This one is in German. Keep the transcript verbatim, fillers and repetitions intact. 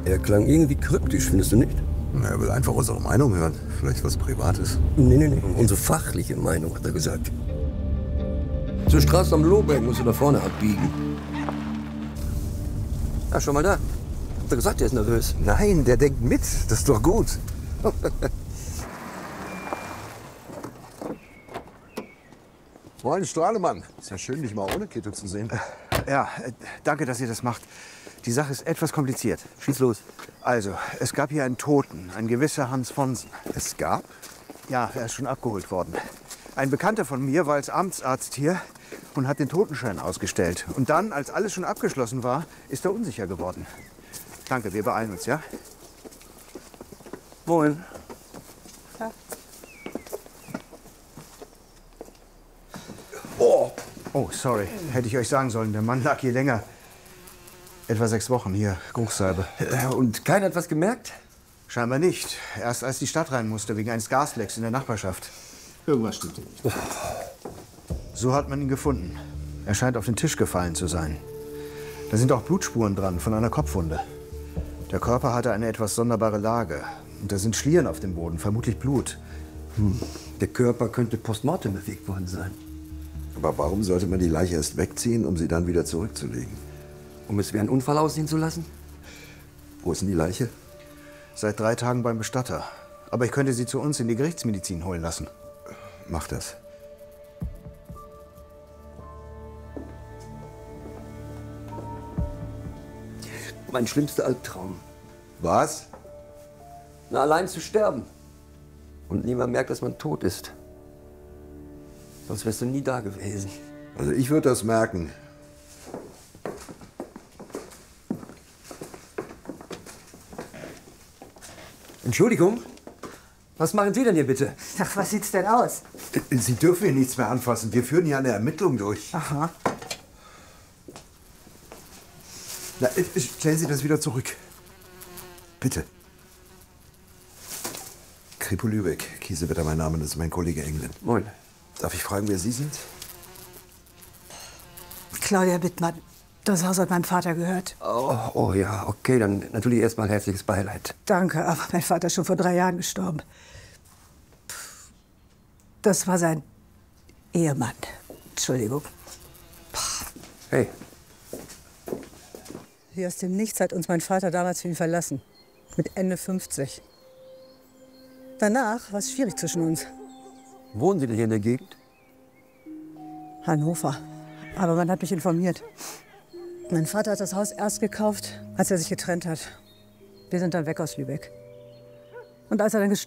Er klang irgendwie kryptisch, findest du nicht? Na, er will einfach unsere Meinung hören. Vielleicht was Privates. Nee, nee, nee. Unsere fachliche Meinung, hat er gesagt. Zur Straße am Lohberg musst du da vorne abbiegen. Ja, schon mal da. Hat er gesagt, der ist nervös. Nein, der denkt mit. Das ist doch gut. Moin, Strahlemann. Ist ja schön, dich mal ohne Kittel zu sehen. Ja, äh, danke, dass ihr das macht. Die Sache ist etwas kompliziert. Schieß los. Also, es gab hier einen Toten, ein gewisser Hans Vonsen. Es gab? Ja, er ist schon abgeholt worden. Ein Bekannter von mir war als Amtsarzt hier und hat den Totenschein ausgestellt. Und dann, als alles schon abgeschlossen war, ist er unsicher geworden. Danke, wir beeilen uns, ja? Moin. Ja. Oh. Oh, sorry. Hätte ich euch sagen sollen, der Mann lag hier länger. Etwa sechs Wochen hier, Geruchssalbe. Und keiner hat was gemerkt? Scheinbar nicht. Erst als die Stadt rein musste, wegen eines Gaslecks in der Nachbarschaft. Irgendwas stimmte nicht. So hat man ihn gefunden. Er scheint auf den Tisch gefallen zu sein. Da sind auch Blutspuren dran von einer Kopfwunde. Der Körper hatte eine etwas sonderbare Lage. Und da sind Schlieren auf dem Boden, vermutlich Blut. Hm. Der Körper könnte postmortem bewegt worden sein. Aber warum sollte man die Leiche erst wegziehen, um sie dann wieder zurückzulegen? Um es wie ein Unfall aussehen zu lassen? Wo ist denn die Leiche? Seit drei Tagen beim Bestatter. Aber ich könnte sie zu uns in die Gerichtsmedizin holen lassen. Mach das. Mein schlimmster Albtraum. Was? Na, allein zu sterben. Und niemand merkt, dass man tot ist. Sonst wärst du nie da gewesen. Also ich würde das merken. Entschuldigung? Was machen Sie denn hier bitte? Ach, was sieht's denn aus? Sie dürfen hier nichts mehr anfassen. Wir führen hier eine Ermittlung durch. Aha. Na, stellen Sie das wieder zurück. Bitte. Kripo Lübeck. Kiesewetter, mein Name, das ist mein Kollege Englen. Moin. Darf ich fragen, wer Sie sind? Claudia Wittmann. Das Haus hat meinem Vater gehört. Oh, oh ja, okay, dann natürlich erstmal herzliches Beileid. Danke, aber mein Vater ist schon vor drei Jahren gestorben. Das war sein Ehemann. Entschuldigung. Hey. Wie aus dem Nichts hat uns mein Vater damals für ihn verlassen. Mit Ende fünfzig. Danach war es schwierig zwischen uns. Wohnen Sie denn hier in der Gegend? Hannover. Aber man hat mich informiert. Mein Vater hat das Haus erst gekauft, als er sich getrennt hat. Wir sind dann weg aus Lübeck. Und als er dann gestorben